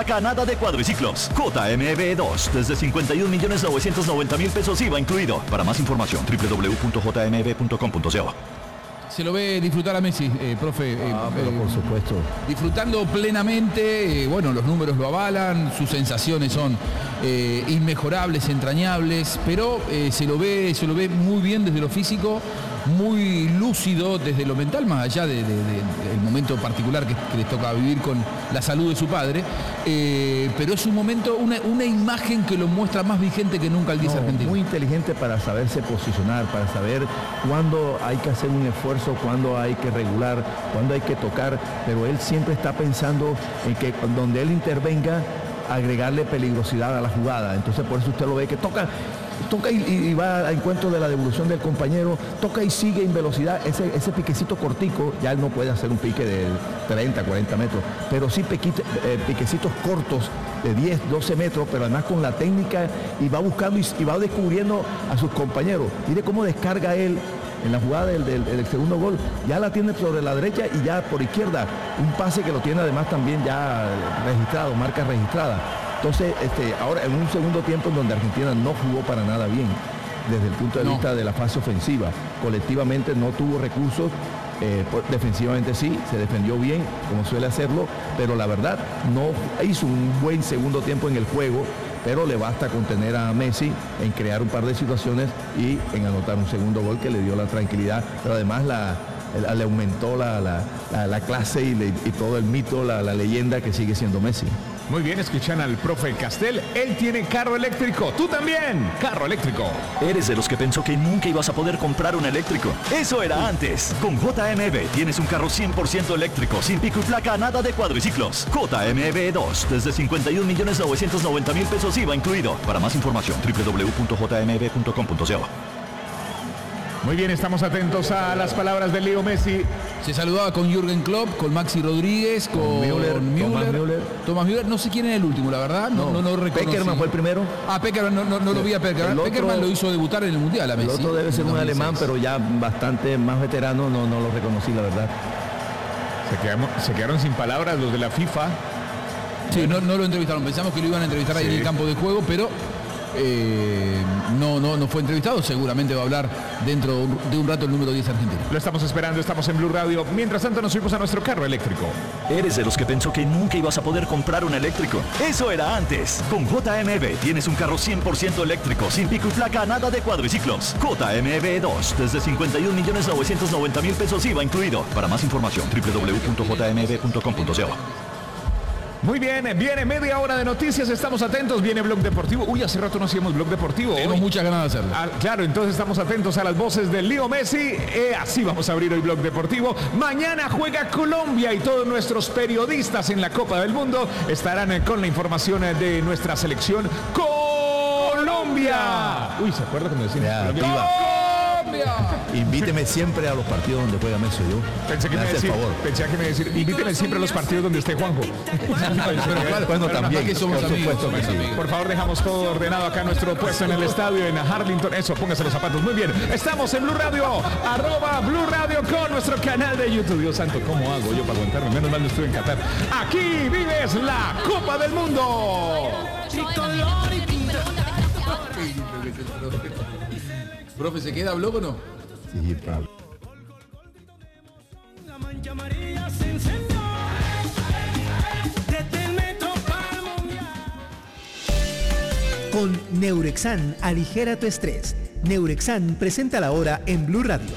Canada de cuadriciclos. JMB2 desde 51.990.000 pesos IVA incluido. Para más información www.jmb.com.co. Se lo ve disfrutar a Messi, profe. Pero por supuesto. Disfrutando plenamente, bueno, los números lo avalan, sus sensaciones son inmejorables, entrañables, pero se lo ve muy bien desde lo físico, muy lúcido desde lo mental, más allá del momento particular que les toca vivir con la salud de su padre, pero es un momento, una imagen que lo muestra más vigente que nunca el 10 argentino. Muy inteligente para saberse posicionar, para saber cuándo hay que hacer un esfuerzo, cuándo hay que regular, cuándo hay que tocar, pero él siempre está pensando en que donde él intervenga, agregarle peligrosidad a la jugada. Entonces por eso usted lo ve que toca y va a encuentro de la devolución del compañero, toca y sigue en velocidad, ese piquecito cortico, ya él no puede hacer un pique de 30, 40 metros, pero sí piquecitos cortos de 10, 12 metros, pero además con la técnica, y va buscando y va descubriendo a sus compañeros. Mire cómo descarga él en la jugada del segundo gol, ya la tiene sobre la derecha y ya por izquierda, un pase que lo tiene además también ya registrado, marca registrada. Entonces, ahora en un segundo tiempo en donde Argentina no jugó para nada bien, desde el punto de vista de la fase ofensiva, colectivamente no tuvo recursos, defensivamente sí, se defendió bien, como suele hacerlo, pero la verdad no hizo un buen segundo tiempo en el juego, pero le basta con tener a Messi en crear un par de situaciones y en anotar un segundo gol que le dio la tranquilidad, pero además le aumentó la clase y todo el mito, la leyenda que sigue siendo Messi. Muy bien, escuchan al profe Castel. Él tiene carro eléctrico. Tú también, carro eléctrico. ¿Eres de los que pensó que nunca ibas a poder comprar un eléctrico? Eso era antes. Con JMB tienes un carro 100% eléctrico, sin pico y placa, nada de cuadriciclos. JMB2 desde 51.990.000 pesos IVA incluido. Para más información www.jmb.com.co. Muy bien, estamos atentos a las palabras de Leo Messi. Se saludaba con Jürgen Klopp, con Maxi Rodríguez, con Thomas Müller. No sé quién es el último, la verdad. No reconocí. Peckerman fue el primero. Peckerman, no lo vi a Peckerman. Peckerman lo hizo debutar en el Mundial a Messi. El otro debe ser un alemán, pero ya bastante más veterano, no lo reconocí, la verdad. Se quedaron sin palabras los de la FIFA. Sí, no lo entrevistaron. Pensamos que lo iban a entrevistar ahí en el campo de juego, pero no fue entrevistado. Seguramente va a hablar dentro de un rato el número 10 argentino. Lo estamos esperando, estamos en Blue Radio. Mientras tanto nos subimos a nuestro carro eléctrico. ¿Eres de los que pensó que nunca ibas a poder comprar un eléctrico? Eso era antes. Con JMB tienes un carro 100% eléctrico, sin pico y placa, nada de cuadriciclos. JMB2 desde 51.990.000 pesos IVA incluido. Para más información www.jmb.com.co. Muy bien, viene media hora de noticias, estamos atentos, viene Blog Deportivo. Uy, hace rato no hacíamos Blog Deportivo. Tenemos muchas ganas de hacerlo. Claro, entonces estamos atentos a las voces de Leo Messi. Así vamos a abrir hoy Blog Deportivo. Mañana juega Colombia y todos nuestros periodistas en la Copa del Mundo estarán con la información de nuestra selección Colombia. Uy, ¿se acuerda cuando decían Colombia? Invíteme siempre a los partidos donde juega Messi. Pensé que me iba a decir, invíteme siempre a los partidos donde esté Juanjo. Bueno, también que somos amigos. Por favor, dejamos todo ordenado acá en nuestro puesto en el estadio en Harlington. Eso, póngase los zapatos. Muy bien, estamos en Blue Radio, @Blue Radio con nuestro canal de YouTube. Dios santo, ¿cómo hago yo para aguantarme? Menos mal no estuve en Qatar. Aquí vives la Copa del Mundo. Profe, ¿se queda blog o no? Sí, Pablo. La mancha amarilla se encendió. Desde el metro para el mundial. Con Neurexan, aligera tu estrés. Neurexan presenta la hora en Blue Radio.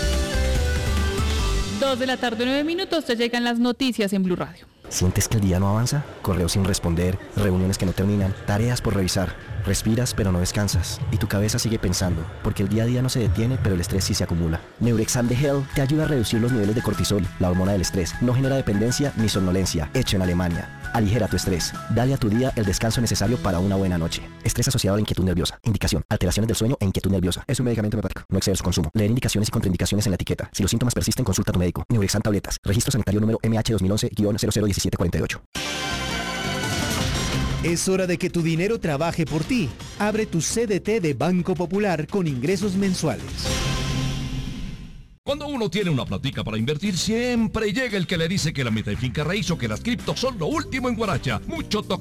2 de la tarde, 9 minutos, te llegan las noticias en Blue Radio. ¿Sientes que el día no avanza? Correos sin responder, reuniones que no terminan, tareas por revisar. Respiras pero no descansas y tu cabeza sigue pensando, porque el día a día no se detiene pero el estrés sí se acumula. Neurexam de Hell te ayuda a reducir los niveles de cortisol, la hormona del estrés. No genera dependencia ni somnolencia, hecho en Alemania. Aligera tu estrés. Dale a tu día el descanso necesario para una buena noche. Estrés asociado a la inquietud nerviosa. Indicación: alteraciones del sueño e inquietud nerviosa. Es un medicamento homeopático. No exceder su consumo. Leer indicaciones y contraindicaciones en la etiqueta. Si los síntomas persisten, consulta a tu médico. Neurexam tabletas. Registro sanitario número MH 2011-001748. Es hora de que tu dinero trabaje por ti. Abre tu CDT de Banco Popular con ingresos mensuales. Cuando uno tiene una platica para invertir, siempre llega el que le dice que la meta de finca raíz o que las criptos son lo último en guaracha. Mucho toque